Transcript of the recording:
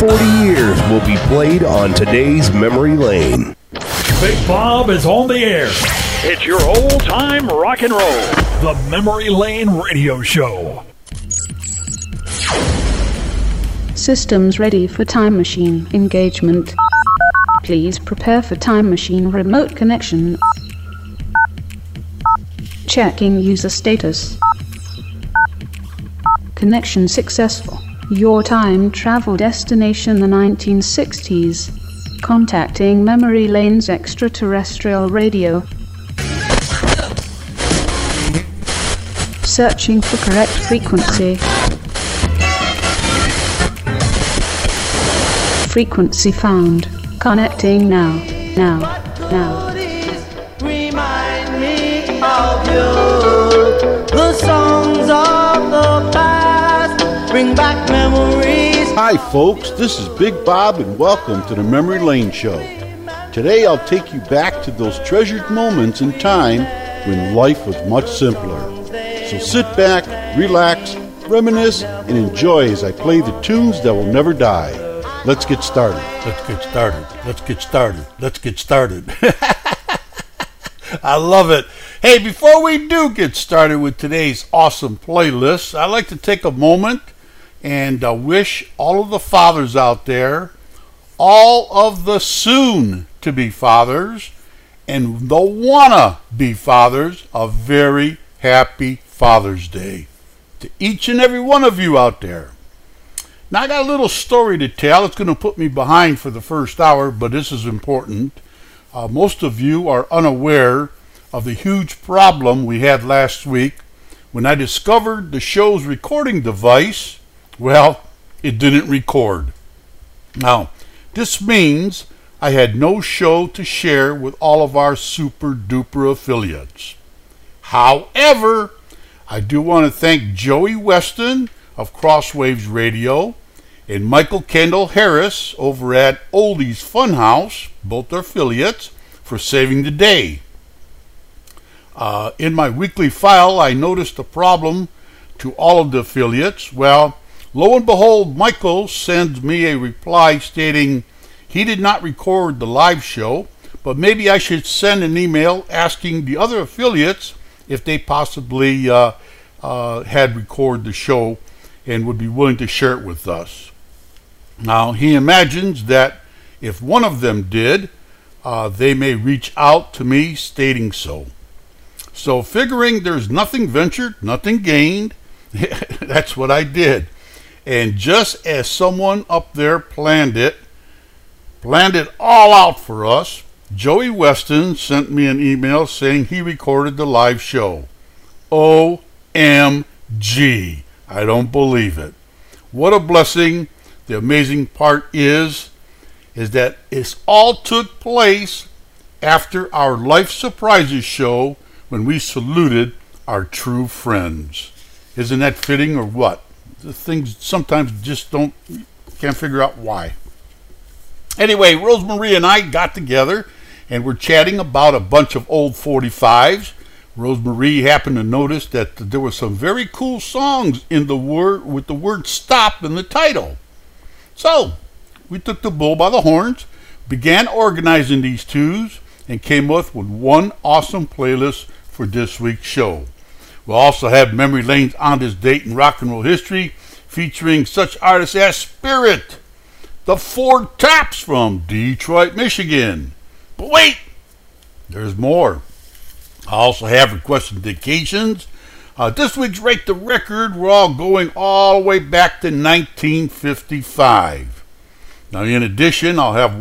40 years will be played on today's Memory Lane. Big Bob is on the air. It's your old-time rock and roll. The Memory Lane Radio Show. Systems ready for time machine engagement. Please prepare for time machine remote connection. Checking user status. Connection successful. Your time travel destination the 1960s. Contacting Memory Lane's extraterrestrial radio. Searching for correct frequency. Frequency found. Connecting now. Remind me of you. The songs of the past bring back memories. Hi folks, this is Big Bob and welcome to the Memory Lane Show. Today I'll take you back to those treasured moments in time when life was much simpler. So sit back, relax, reminisce, and enjoy as I play the tunes that will never die. Let's get started. I love it. Hey, before we do get started with today's awesome playlist, I'd like to take a moment and wish all of the fathers out there, all of the soon-to-be fathers, and the wanna-be fathers, a very happy Father's Day to each and every one of you out there. Now, I got a little story to tell. It's going to put me behind for the first hour, but this is important. Most of you are unaware of the huge problem we had last week when I discovered the show's recording device, well, it didn't record. Now, this means I had no show to share with all of our super duper affiliates. However, I do want to thank Joey Weston of Crosswaves Radio and Michael Kendall Harris over at Oldies Funhouse, both affiliates, for saving the day. In my weekly file, I noticed a problem to all of the affiliates. Well, lo and behold, Michael sends me a reply stating he did not record the live show, but maybe I should send an email asking the other affiliates if they possibly had recorded the show and would be willing to share it with us. Now, he imagines that if one of them did, they may reach out to me stating so. So figuring there's nothing ventured, nothing gained, that's what I did. And just as someone up there planned it all out for us, Joey Weston sent me an email saying he recorded the live show. OMG. I don't believe it. What a blessing. The amazing part is that it all took place after our Life Surprises show when we saluted our true friends. Isn't that fitting or what? The things sometimes just can't figure out why. Anyway, Rosemarie and I got together and we're chatting about a bunch of old 45s. Rosemarie happened to notice that there were some very cool songs with the word stop in the title. So, we took the bull by the horns, began organizing these tunes, and came up with one awesome playlist for this week's show. We'll also have Memory Lane's On This Date in Rock and Roll History, featuring such artists as Spirit, the Four Tops from Detroit, Michigan. But wait, there's more. I also have requested dedications. This week's Rate the Record, we're all going all the way back to 1955. Now, in addition, I'll have